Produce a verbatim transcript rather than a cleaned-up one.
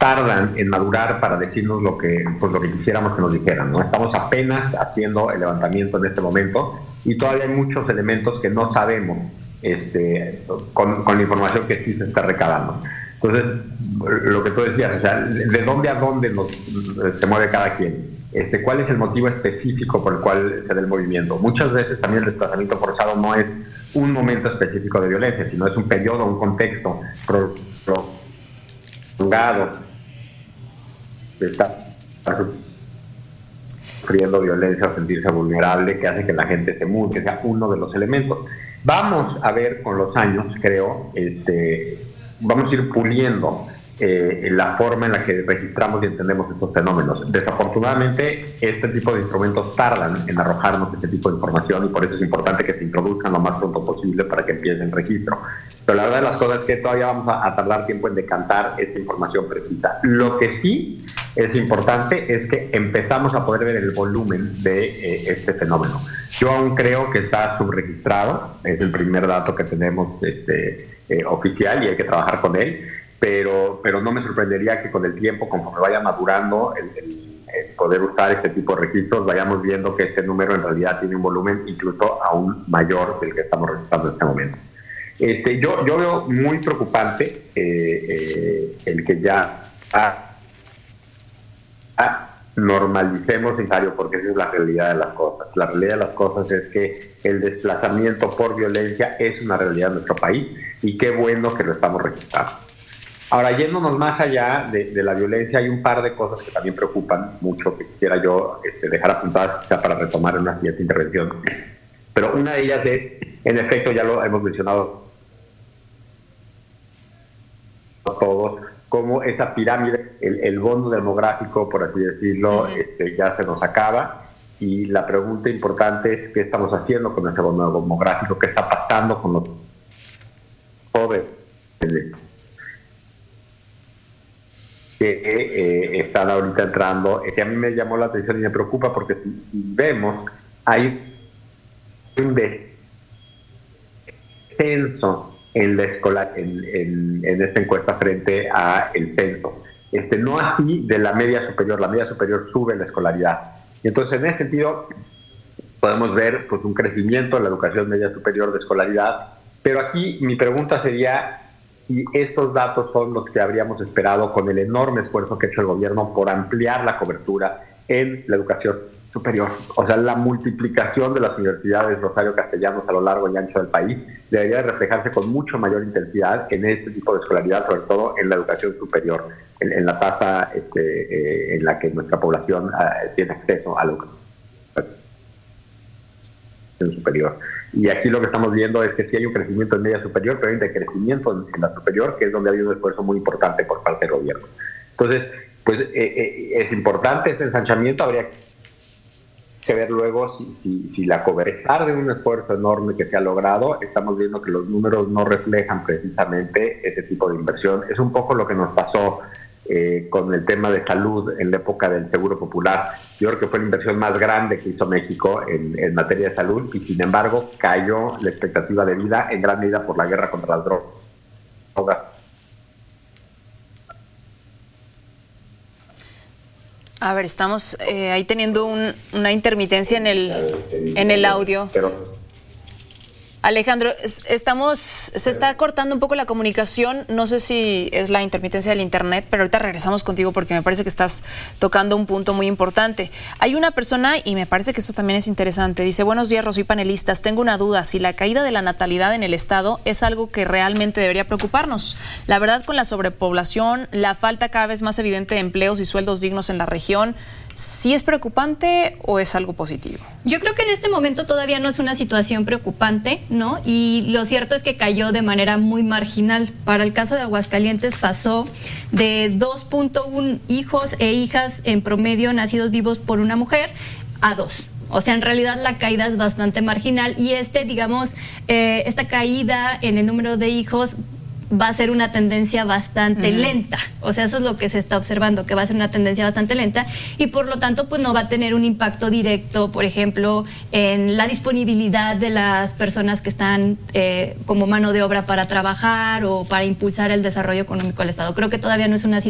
tardan en madurar para decirnos lo que, pues, lo que quisiéramos que nos dijeran, ¿no? Estamos apenas haciendo el levantamiento en este momento y todavía hay muchos elementos que no sabemos este, con, con la información que sí se está recabando. Entonces, lo que tú decías, o sea, ¿de dónde a dónde nos, se mueve cada quien? Este, ¿Cuál es el motivo específico por el cual se da el movimiento? Muchas veces también el desplazamiento forzado no es un momento específico de violencia, sino es un periodo, un contexto prolongado de estar sufriendo violencia o sentirse vulnerable, que hace que la gente se mude, que sea uno de los elementos. Vamos a ver con los años, creo, este, vamos a ir puliendo eh, la forma en la que registramos y entendemos estos fenómenos. Desafortunadamente, este tipo de instrumentos tardan en arrojarnos este tipo de información y por eso es importante que se introduzcan lo más pronto posible para que empiece el registro. Pero la verdad de las cosas es que todavía vamos a, a tardar tiempo en decantar esta información precisa. Lo que sí es importante es que empezamos a poder ver el volumen de eh, este fenómeno. Yo aún creo que está subregistrado, es el primer dato que tenemos este, eh, oficial y hay que trabajar con él, pero, pero no me sorprendería que con el tiempo, conforme vaya madurando el, el, el poder usar este tipo de registros, vayamos viendo que este número en realidad tiene un volumen incluso aún mayor del que estamos registrando en este momento. Este, yo, yo veo muy preocupante eh, eh, el que ya ah, ah, normalicemos necesario, porque esa es la realidad de las cosas. La realidad de las cosas es que el desplazamiento por violencia es una realidad en nuestro país y qué bueno que lo estamos registrando. Ahora, yéndonos más allá de, de la violencia, hay un par de cosas que también preocupan mucho, que quisiera yo este, dejar apuntadas quizá para retomar en una siguiente intervención. Pero una de ellas es, en efecto, ya lo hemos mencionado todos, como esa pirámide, el, el bono demográfico, por así decirlo, uh-huh. este, ya se nos acaba. Y la pregunta importante es qué estamos haciendo con ese bono demográfico, qué está pasando con los jóvenes que eh, están ahorita entrando, que a mí me llamó la atención y me preocupa porque si, si vemos, hay un descenso en la escolar, en, en, en esta encuesta frente a el censo. Este, no así de la media superior, la media superior sube en la escolaridad. Y entonces, en ese sentido, podemos ver pues, un crecimiento en la educación media superior de escolaridad, pero aquí mi pregunta sería si estos datos son los que habríamos esperado con el enorme esfuerzo que ha hecho el gobierno por ampliar la cobertura en la educación superior. O sea, la multiplicación de las universidades Rosario Castellanos a lo largo y ancho del país debería de reflejarse con mucho mayor intensidad en este tipo de escolaridad, sobre todo en la educación superior, en, en la tasa este, eh, en la que nuestra población uh, tiene acceso a la educación superior. Y aquí lo que estamos viendo es que sí hay un crecimiento en media superior, pero hay un decrecimiento en, en la superior, que es donde ha habido un esfuerzo muy importante por parte del gobierno. Entonces, pues eh, eh, es importante este ensanchamiento, habría que ver luego si, si, si la cobertura de un esfuerzo enorme que se ha logrado, estamos viendo que los números no reflejan precisamente ese tipo de inversión. Es un poco lo que nos pasó eh, con el tema de salud en la época del Seguro Popular. Yo creo que fue la inversión más grande que hizo México en, en materia de salud y sin embargo cayó la expectativa de vida en gran medida por la guerra contra las drogas. A ver, estamos eh, ahí teniendo un, una intermitencia en el, en el audio. Alejandro, estamos, se está cortando un poco la comunicación, no sé si es la intermitencia del internet, pero ahorita regresamos contigo porque me parece que estás tocando un punto muy importante. Hay una persona, y me parece que esto también es interesante, dice: buenos días, Rocío y panelistas, tengo una duda, si la caída de la natalidad en el Estado es algo que realmente debería preocuparnos. La verdad, con la sobrepoblación, la falta cada vez más evidente de empleos y sueldos dignos en la región, ¿sí es preocupante o es algo positivo? Yo creo que en este momento todavía no es una situación preocupante, ¿no? Y lo cierto es que cayó de manera muy marginal. Para el caso de Aguascalientes pasó de dos punto uno hijos e hijas en promedio nacidos vivos por una mujer a dos. O sea, en realidad la caída es bastante marginal y este, digamos, eh, esta caída en el número de hijos va a ser una tendencia bastante uh-huh. lenta. O sea, eso es lo que se está observando, que va a ser una tendencia bastante lenta y por lo tanto pues no va a tener un impacto directo, por ejemplo, en la disponibilidad de las personas que están eh, como mano de obra para trabajar o para impulsar el desarrollo económico del Estado. Creo que todavía no es una situación